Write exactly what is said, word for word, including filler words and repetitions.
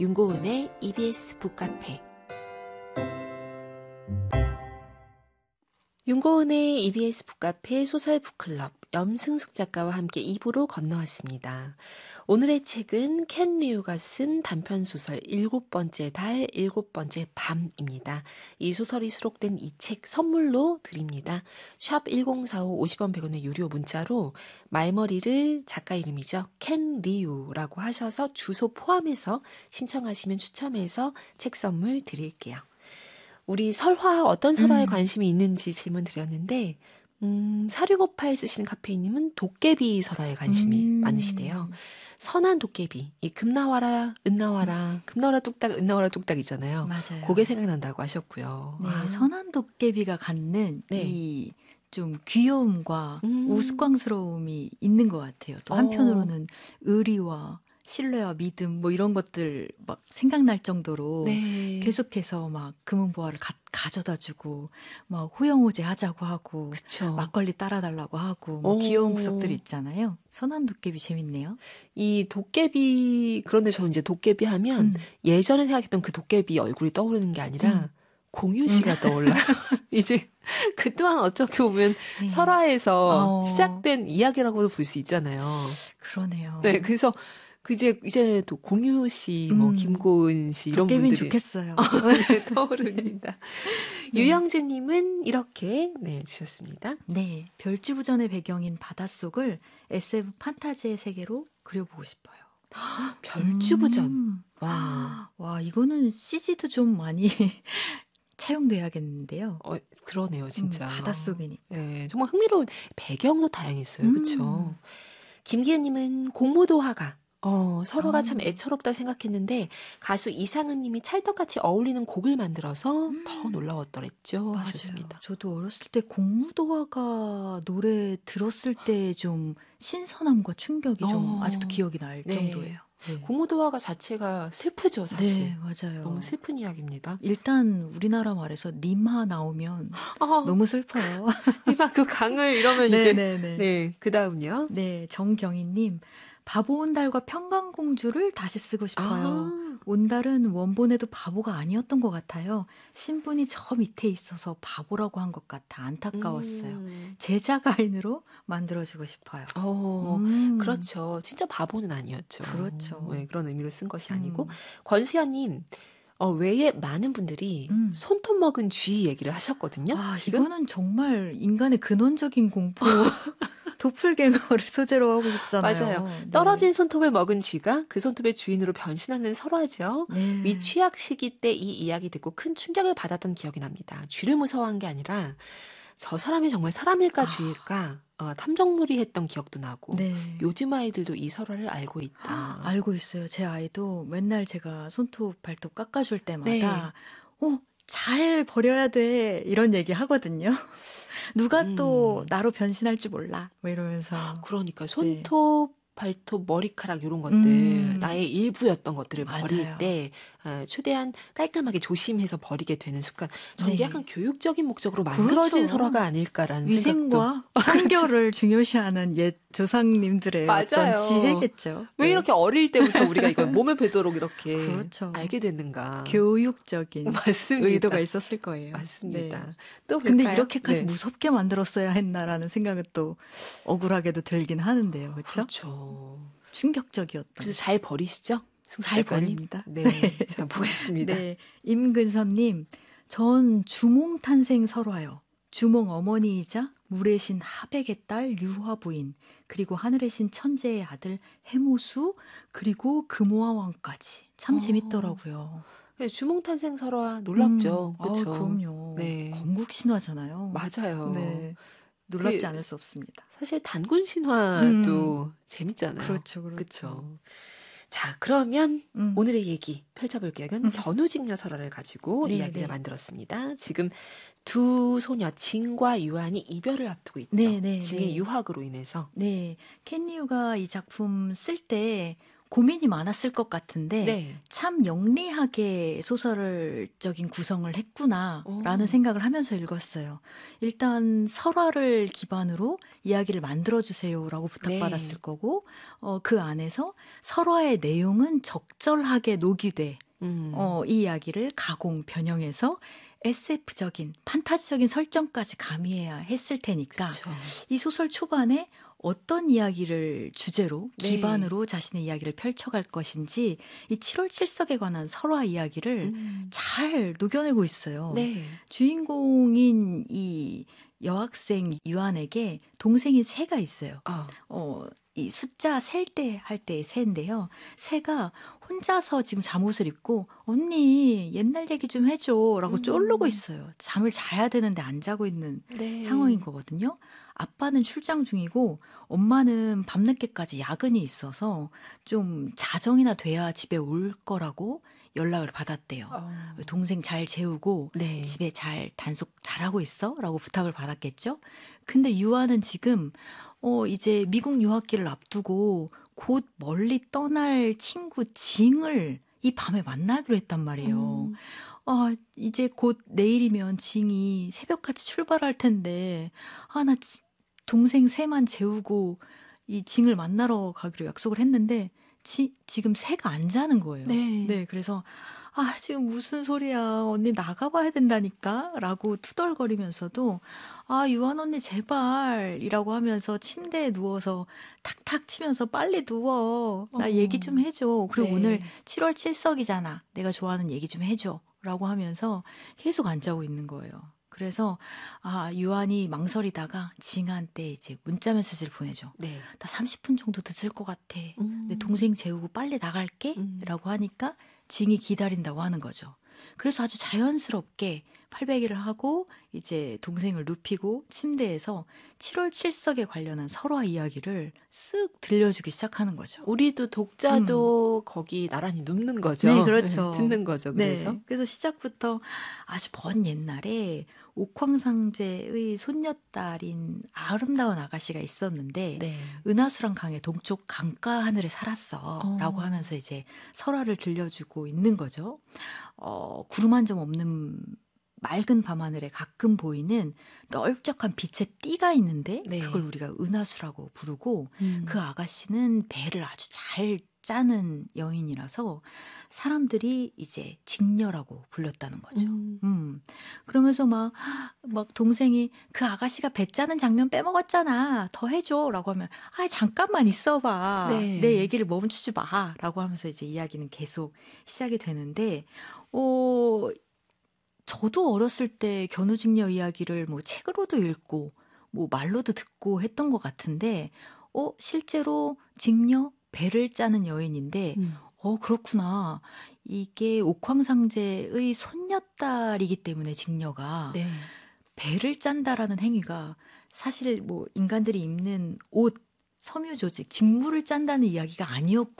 윤고은의 이비에스 북카페. 윤고은의 이비에스 북카페 소설 북클럽 염승숙 작가와 함께 이 부로 건너왔습니다. 오늘의 책은 켄 리우가 쓴 단편소설 일곱 번째 달, 일곱 번째 밤입니다. 이 소설이 수록된 이 책 선물로 드립니다. 샵 일공사오 오십 원 백 원의 유료 문자로 말머리를 작가 이름이죠. 켄 리우라고 하셔서 주소 포함해서 신청하시면 추첨해서 책 선물 드릴게요. 우리 설화, 어떤 설화에 음. 관심이 있는지 질문 드렸는데 음, 사육오팔 쓰시는 카페인님은 도깨비 설화에 관심이 음. 많으시대요. 선한 도깨비, 이 금나와라, 은나와라, 금나와라 뚝딱, 은나와라 뚝딱 있잖아요. 맞아요. 그게 생각난다고 하셨고요. 네, 아. 선한 도깨비가 갖는 네. 이 좀 귀여움과 음. 우스꽝스러움이 있는 것 같아요. 또 한편으로는 어. 의리와 신뢰와 믿음 뭐 이런 것들 막 생각날 정도로 네. 계속해서 막 금은보화를 가, 가져다주고 막 호영호제 하자고 하고 그쵸. 막걸리 따라달라고 하고 뭐 귀여운 구석들이 있잖아요. 선한 도깨비 재밌네요. 이 도깨비 그런데 저는 이제 도깨비 하면 음. 예전에 생각했던 그 도깨비 얼굴이 떠오르는 게 아니라 음. 공유 씨가 음. 떠올라요. 이제 그 또한 어떻게 보면 네. 설화에서 어. 시작된 이야기라고도 볼 수 있잖아요. 그러네요. 네, 그래서 그 이제 이제 또 공유 씨, 뭐 음, 김고은 씨 이런 분들이 좋겠어요. 네, 떠오릅니다. 네. 유영주님은 이렇게 네 주셨습니다. 네, 별지부전의 배경인 바닷속을 에스에프 판타지의 세계로 그려보고 싶어요. 별지부전. 음, 와, 와 이거는 씨지도 좀 많이 차용돼야겠는데요. 어, 그러네요, 진짜. 음, 바닷속이니까. 네, 정말 흥미로운 배경도 다양했어요, 음. 그렇죠. 김기현님은 공무도 화가. 어, 서로가 어. 참 애처롭다 생각했는데 가수 이상은 님이 찰떡같이 어울리는 곡을 만들어서 음. 더 놀라웠더랬죠. 맞아요. 하셨습니다. 저도 어렸을 때 공무도화가 노래 들었을 때 좀 신선함과 충격이 어. 좀 아직도 기억이 날 네. 정도예요. 네. 공무도화가 자체가 슬프죠, 사실. 네, 맞아요. 너무 슬픈 이야기입니다. 일단 우리나라 말에서 님하 나오면 아. 너무 슬퍼요. 님하 그 강을 이러면 이제 네네네. 네, 그 다음요. 네, 정경희님. 바보 온달과 평강공주를 다시 쓰고 싶어요. 아. 온달은 원본에도 바보가 아니었던 것 같아요. 신분이 저 밑에 있어서 바보라고 한 것 같아 안타까웠어요. 음. 제자가인으로 만들어주고 싶어요. 어, 음. 그렇죠. 진짜 바보는 아니었죠. 그렇죠. 네, 그런 의미로 쓴 것이 아니고. 음. 권수연님. 어, 외에 많은 분들이 음. 손톱 먹은 쥐 얘기를 하셨거든요. 아, 지금? 이거는 정말 인간의 근원적인 공포. 도플갱어를 소재로 하고 있잖아요. 맞아요. 네. 떨어진 손톱을 먹은 쥐가 그 손톱의 주인으로 변신하는 설화죠. 네. 위 취학 시기 때 이 이야기 듣고 큰 충격을 받았던 기억이 납니다. 쥐를 무서워한 게 아니라 저 사람이 정말 사람일까 아. 쥐일까 어, 탐정놀이 했던 기억도 나고 네. 요즘 아이들도 이 설화를 알고 있다. 아, 알고 있어요. 제 아이도 맨날 제가 손톱 발톱 깎아줄 때마다 네. 어, 잘 버려야 돼 이런 얘기 하거든요. 누가 음. 또 나로 변신할지 몰라 뭐 이러면서. 그러니까 손톱 네. 발톱, 머리카락 이런 것들 음. 나의 일부였던 것들을 맞아요. 버릴 때 최대한 깔끔하게 조심해서 버리게 되는 습관. 저는 네. 약간 교육적인 목적으로 만들어진 그렇죠. 설화가 아닐까라는 위생과 생각도. 청결을 그렇죠. 중요시하는 옛 조상님들의 맞아요. 어떤 지혜겠죠. 왜 네. 이렇게 어릴 때부터 우리가 이걸 몸에 배도록 이렇게 그렇죠. 알게 됐는가. 교육적인 맞습니다. 의도가 있었을 거예요. 맞습니다. 네. 또 근데 이렇게까지 네. 무섭게 만들었어야 했나라는 생각은 또 억울하게도 들긴 하는데요. 그렇죠? 그렇죠. 충격적이었던. 그래서 잘 버리시죠? 잘 버립니다. 네. 네. 자, 보겠습니다. 네. 임근선님, 전 주몽탄생 설화요. 주몽 어머니이자 물의 신 하백의 딸 유화 부인, 그리고 하늘의 신 천재의 아들 해모수, 그리고 금호와 왕까지. 참 어. 재밌더라고요. 네, 주몽탄생 설화 놀랍죠. 음. 그렇죠. 아, 그럼요. 네. 건국 신화잖아요. 맞아요. 네. 놀랍지 그, 않을 수 없습니다. 사실 단군 신화도 음. 재밌잖아요. 그렇죠, 그렇죠. 그렇죠. 자, 그러면 음. 오늘의 얘기 펼쳐볼게요. 이건 음. 견우직녀 설화를 가지고 네, 이야기를 네. 만들었습니다. 지금 두 소녀 진과 유한이 이별을 앞두고 있죠. 네, 네, 진의 네. 유학으로 인해서. 네, 켄 리우가 이 작품 쓸 때 고민이 많았을 것 같은데 네. 참 영리하게 소설적인 구성을 했구나라는 오. 생각을 하면서 읽었어요. 일단 설화를 기반으로 이야기를 만들어주세요라고 부탁받았을 네. 거고 어, 그 안에서 설화의 내용은 적절하게 녹이되 음. 어, 이 이야기를 가공, 변형해서 에스에프적인 판타지적인 설정까지 가미해야 했을 테니까 그쵸. 이 소설 초반에 어떤 이야기를 주제로 네. 기반으로 자신의 이야기를 펼쳐갈 것인지 이 칠월 칠석에 관한 설화 이야기를 음. 잘 녹여내고 있어요. 네. 주인공인 이 여학생 유한에게 동생이 새가 있어요. 어. 어, 이 숫자 셀 때 할 때의 새인데요. 새가 혼자서 지금 잠옷을 입고 언니 옛날 얘기 좀 해줘 라고 음. 쪼르고 있어요. 잠을 자야 되는데 안 자고 있는 네. 상황인 거거든요. 아빠는 출장 중이고 엄마는 밤늦게까지 야근이 있어서 좀 자정이나 돼야 집에 올 거라고 연락을 받았대요. 어. 동생 잘 재우고 네. 집에 잘 단속 잘하고 있어? 라고 부탁을 받았겠죠. 근데 유아는 지금 어 이제 미국 유학기를 앞두고 곧 멀리 떠날 친구 징을 이 밤에 만나기로 했단 말이에요. 음. 아, 이제 곧 내일이면 징이 새벽같이 출발할 텐데 아, 나 동생 새만 재우고 이 징을 만나러 가기로 약속을 했는데 지, 지금 새가 안 자는 거예요. 네. 네, 그래서 아, 지금 무슨 소리야. 언니 나가봐야 된다니까? 라고 투덜거리면서도 아, 유한 언니 제발 이라고 하면서 침대에 누워서 탁탁 치면서 빨리 누워. 나 어. 얘기 좀 해줘. 그리고 네. 오늘 칠월 칠석이잖아. 내가 좋아하는 얘기 좀 해줘. 라고 하면서 계속 안 자고 있는 거예요. 그래서 아, 유한이 망설이다가 징한테 이제 문자 메시지를 보내줘. 네. 나 삼십 분 정도 늦을 것 같아. 음. 내 동생 재우고 빨리 나갈게. 음. 라고 하니까 징이 기다린다고 하는 거죠. 그래서 아주 자연스럽게 팔베개를 하고 이제 동생을 눕히고 침대에서 칠월 칠석에 관련한 설화 이야기를 쓱 들려주기 시작하는 거죠. 우리도 독자도 음. 거기 나란히 눕는 거죠. 네, 그렇죠. 듣는 거죠. 그래서. 네, 그래서 시작부터 아주 먼 옛날에 옥황상제의 손녀딸인 아름다운 아가씨가 있었는데 네. 은하수랑 강의 동쪽 강가 하늘에 살았어 어. 라고 하면서 이제 설화를 들려주고 있는 거죠. 어, 구름 한 점 없는 맑은 밤하늘에 가끔 보이는 넓적한 빛의 띠가 있는데 네. 그걸 우리가 은하수라고 부르고 음. 그 아가씨는 배를 아주 잘 짜는 여인이라서 사람들이 이제 직녀라고 불렸다는 거죠. 음. 음. 그러면서 막, 막 동생이 그 아가씨가 배 짜는 장면 빼먹었잖아. 더 해줘. 라고 하면, 아, 잠깐만 있어봐. 네. 내 얘기를 멈추지 마. 라고 하면서 이제 이야기는 계속 시작이 되는데, 어, 저도 어렸을 때 견우직녀 이야기를 뭐 책으로도 읽고, 뭐 말로도 듣고 했던 것 같은데, 어, 실제로 직녀? 배를 짜는 여인인데, 음. 어, 그렇구나. 이게 옥황상제의 손녀딸이기 때문에 직녀가 네. 배를 짠다라는 행위가 사실 뭐 인간들이 입는 옷, 섬유 조직, 직물을 짠다는 이야기가 아니었고